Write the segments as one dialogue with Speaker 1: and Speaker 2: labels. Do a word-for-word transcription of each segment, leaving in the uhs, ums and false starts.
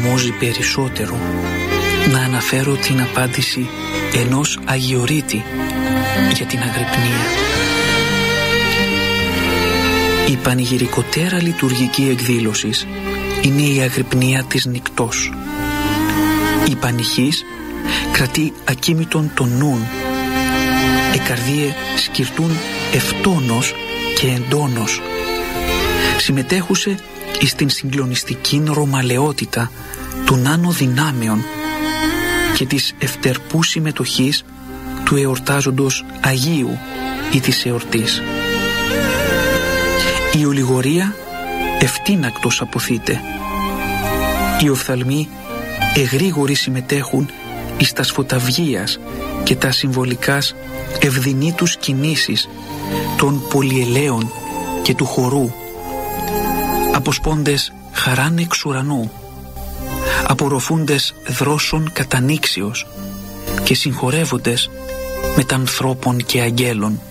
Speaker 1: αρμόζει περισσότερο να αναφέρω την απάντηση ενός αγιορείτη για την αγρυπνία. Η πανηγυρικότερα λειτουργική εκδήλωση είναι η αγρυπνία της νυκτός. Η πανηχής κρατεί ακίμητον τον νουν, εκαρδίε σκυρτούν ευτόνος και εντόνος. Συμμετέχουσε εις την συγκλονιστική ρωμαλαιότητα του νάνο δυνάμεων και της ευτερπού συμμετοχής του εορτάζοντος Αγίου ή της εορτής. Η ολιγορία ευτίνακτος αποθείται. Οι οφθαλμοί εγρήγοροι συμμετέχουν εις τα σφοταυγίας και τα συμβολικάς ευδυνήτους κινήσεις των πολυελαίων και του χορού, αποσπώντες χαράν εξ ουρανού, απορροφούντες δρόσων κατανήξεως και συγχωρεύοντες μετανθρώπων και αγγέλων.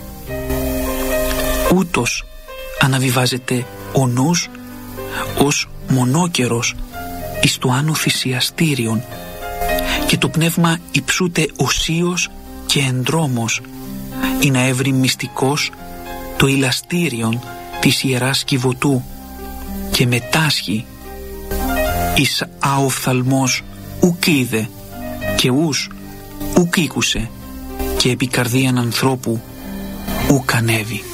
Speaker 1: Ούτως αναβιβάζεται ο νους ως μονόκερος εις το άνω θυσιαστήριον και το πνεύμα υψούται οσίως και ενδρόμος ή να έβρει μυστικός το ηλαστήριον της Ιεράς Κιβωτού και μετάσχει εις αοφθαλμός ουκ είδε και ους ουκ ήκουσε και επί καρδίαν ανθρώπου ουκ ανέβη.